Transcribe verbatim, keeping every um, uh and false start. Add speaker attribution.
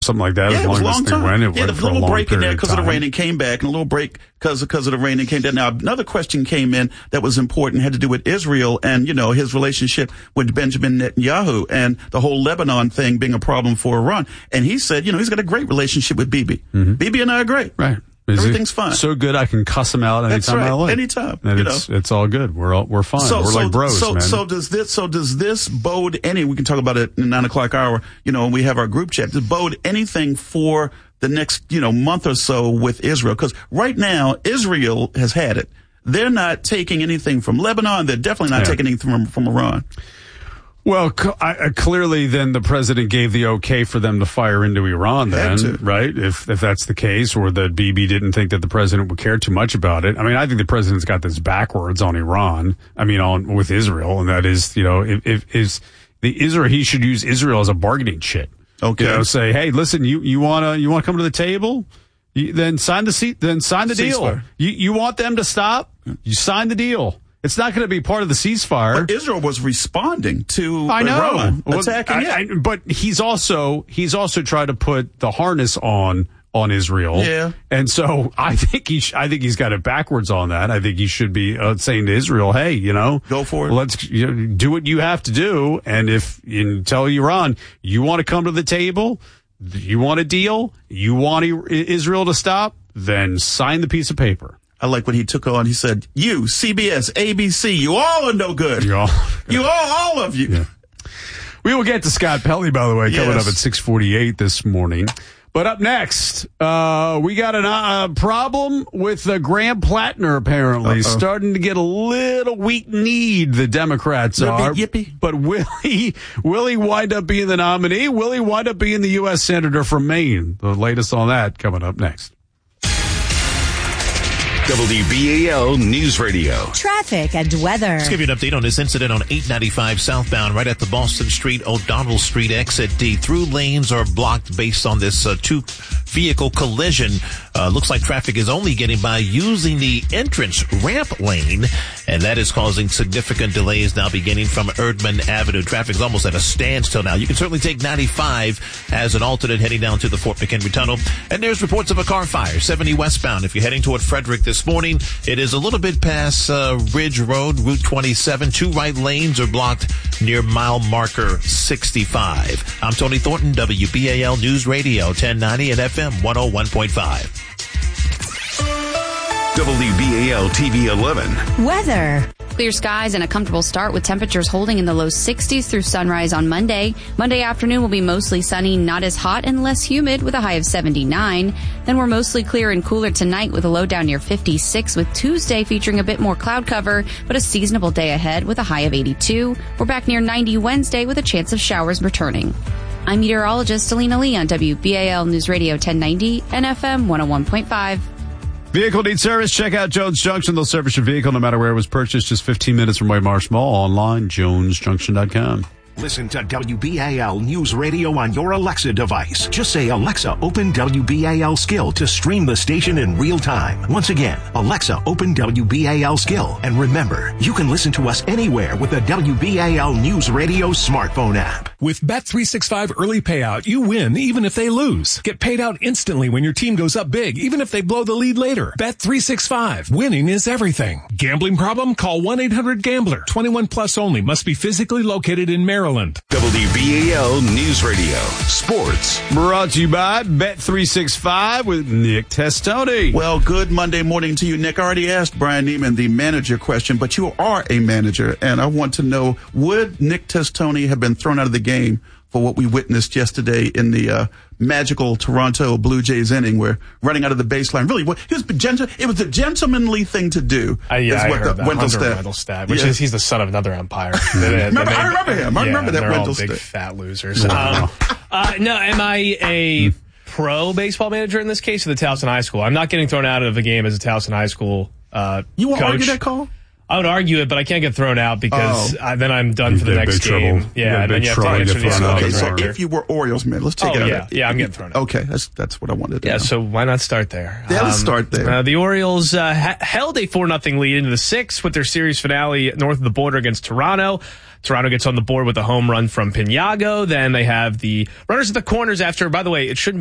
Speaker 1: Something like that.
Speaker 2: Yeah,
Speaker 1: as
Speaker 2: it was a
Speaker 1: long
Speaker 2: long
Speaker 1: as this thing
Speaker 2: time.
Speaker 1: went, it
Speaker 2: yeah,
Speaker 1: went
Speaker 2: the
Speaker 1: for a
Speaker 2: little
Speaker 1: long
Speaker 2: break in there
Speaker 1: period
Speaker 2: because
Speaker 1: of
Speaker 2: of the
Speaker 1: time.
Speaker 2: rain and came back, and a little break because because of the rain and came down. Now, another question came in that was important, had to do with Israel and, you know, his relationship with Benjamin Netanyahu and the whole Lebanon thing being a problem for Iran. And he said, you know, he's got a great relationship with Bibi. Mm-hmm. Bibi and I are great.
Speaker 1: Right. Is
Speaker 2: Everything's fine.
Speaker 1: So good I can cuss him out anytime
Speaker 2: That's right.
Speaker 1: I like.
Speaker 2: Anytime.
Speaker 1: And
Speaker 2: you
Speaker 1: it's
Speaker 2: know.
Speaker 1: it's all good. We're all, we're fine.
Speaker 2: So,
Speaker 1: we're
Speaker 2: so,
Speaker 1: like bros,
Speaker 2: so,
Speaker 1: man.
Speaker 2: So does this so does this bode any we can talk about it in the nine o'clock hour, you know, when we have our group chat. Does it bode anything for the next, you know, month or so with Israel? Because right now Israel has had it. They're not taking anything from Lebanon. They're definitely not
Speaker 1: yeah.
Speaker 2: taking anything from, from Iran.
Speaker 1: Well, I, I, clearly, then the president gave the okay for them to fire into Iran. Then, right? If if that's the case, or that Bibi didn't think that the president would care too much about it. I mean, I think the president's got this backwards on Iran. I mean, on with Israel, and that is, you know, if, if is the Israel, he should use Israel as a bargaining chip.
Speaker 2: Okay,
Speaker 1: you know, say, hey, listen, you you wanna you wanna come to the table? You, then sign the seat. Then sign the deal.
Speaker 2: Ceasefire.
Speaker 1: You you want them to stop? You sign the deal. It's not going to be part of the ceasefire.
Speaker 2: But Israel was responding to
Speaker 1: I know.
Speaker 2: Iran
Speaker 1: Well,
Speaker 2: attacking
Speaker 1: I,
Speaker 2: it.
Speaker 1: I, but he's also he's also tried to put the harness on on Israel.
Speaker 2: Yeah.
Speaker 1: And so I think he sh- I think he's got it backwards on that. I think he should be uh, saying to Israel, hey, you know,
Speaker 2: go for it.
Speaker 1: Let's you know, do what you have to do. And if you tell Iran you want to come to the table, you want a deal, you want Israel to stop, then sign the piece of paper.
Speaker 2: I like when he took on, he said, you, C B S, A B C, you all are no good.
Speaker 1: You all,
Speaker 2: you all, all of you.
Speaker 1: Yeah. We will get to Scott Pelley, by the way, coming
Speaker 2: yes.
Speaker 1: up at six forty-eight this morning. But up next, uh, we got a uh, problem with uh, Graham Plattner, apparently. Uh-oh. Starting to get a little weak-kneed, the Democrats are.
Speaker 2: Yippee.
Speaker 1: But will he, will he wind up being the nominee? Will he wind up being the U S Senator from Maine? The latest on that coming up next.
Speaker 3: W B A L News Radio.
Speaker 4: Traffic and weather.
Speaker 5: Let's give you an update on this incident on eight ninety-five southbound right at the Boston Street, O'Donnell Street exit D. Through lanes are blocked based on this uh, two vehicle collision. Uh, looks like traffic is only getting by using the entrance ramp lane, and that is causing significant delays now beginning from Erdman Avenue. Traffic is almost at a standstill now. You can certainly take ninety-five as an alternate heading down to the Fort McHenry Tunnel. And there's reports of a car fire, seventy westbound. If you're heading toward Frederick this morning, it is a little bit past uh, Ridge Road, Route twenty-seven. Two right lanes are blocked near mile marker sixty-five. I'm Tony Thornton, W B A L News Radio, ten ninety and F M one oh one point five.
Speaker 3: W B A L T V eleven.
Speaker 4: Weather.
Speaker 6: Clear skies and a comfortable start with temperatures holding in the low sixties through sunrise on Monday. Monday afternoon will be mostly sunny, not as hot and less humid with a high of seventy-nine. Then we're mostly clear and cooler tonight with a low down near fifty-six, with Tuesday featuring a bit more cloud cover, but a seasonable day ahead with a high of eighty-two. We're back near ninety Wednesday with a chance of showers returning. I'm meteorologist Alina Lee on W B A L News Radio ten ninety and F M one oh one point five.
Speaker 1: Vehicle needs service? Check out Jones Junction. They'll service your vehicle no matter where it was purchased. Just fifteen minutes from Waymarsh Mall. Online, jones junction dot com.
Speaker 7: Listen to W B A L News Radio on your Alexa device. Just say, Alexa, open W B A L Skill to stream the station in real time. Once again, Alexa, open W B A L Skill. And remember, you can listen to us anywhere with the W B A L News Radio smartphone app.
Speaker 8: With Bet three sixty-five Early Payout, you win even if they lose. Get paid out instantly when your team goes up big, even if they blow the lead later. Bet three sixty-five. Winning is everything. Gambling problem? Call one eight hundred gambler. twenty-one plus only. Must be physically located in Maryland.
Speaker 3: W B A L News Radio. Sports.
Speaker 1: Brought to you by Bet three sixty-five with Nick Testoni.
Speaker 2: Well, good Monday morning to you, Nick. I already asked Brian Neiman the manager question, but you are a manager, and I want to know, would Nick Testoni have been thrown out of the game for what we witnessed yesterday in the uh, magical Toronto Blue Jays inning, where running out of the baseline, really, what, it was gentle, it was a gentlemanly thing to do.
Speaker 9: Uh, yeah,
Speaker 2: is
Speaker 9: I
Speaker 2: what
Speaker 9: heard
Speaker 2: the,
Speaker 9: that.
Speaker 2: Wendelstedt,
Speaker 9: Wendelstedt, which
Speaker 2: yeah.
Speaker 9: is, he's the son of another umpire. they, they,
Speaker 2: remember,
Speaker 9: they,
Speaker 2: I remember him. I
Speaker 9: yeah,
Speaker 2: remember that
Speaker 9: they're all
Speaker 2: Wendelstedt.
Speaker 9: big fat losers. Um, uh, no, am I a pro baseball manager in this case, or the Towson High School? I'm not getting thrown out of the game as a Towson High School uh,
Speaker 2: You want to
Speaker 9: coach.
Speaker 2: argue that call?
Speaker 9: I would argue it, but I can't get thrown out because
Speaker 2: Oh.
Speaker 9: I, then I'm done
Speaker 1: You
Speaker 9: for the
Speaker 1: get
Speaker 9: next
Speaker 1: big
Speaker 9: game.
Speaker 1: trouble. You
Speaker 9: Yeah,
Speaker 1: get
Speaker 9: and then
Speaker 1: big
Speaker 9: you have to
Speaker 1: trouble to
Speaker 9: answer
Speaker 1: get
Speaker 9: the
Speaker 1: thrown out.
Speaker 2: Okay,
Speaker 9: athletic
Speaker 2: so
Speaker 9: director.
Speaker 2: if you were Orioles man, let's take
Speaker 9: Oh,
Speaker 2: it out
Speaker 9: yeah.
Speaker 2: of that.
Speaker 9: Yeah, I'm getting thrown out.
Speaker 2: Okay, that's that's what I wanted to
Speaker 9: Yeah,
Speaker 2: know.
Speaker 9: so why not start there?
Speaker 2: Yeah, let's start there.
Speaker 9: Uh, the Orioles uh, ha- held a four nothing lead into the sixth with their series finale north of the border against Toronto. Toronto gets on the board with a home run from Piniago. Then they have the runners at the corners after, by the way, it shouldn't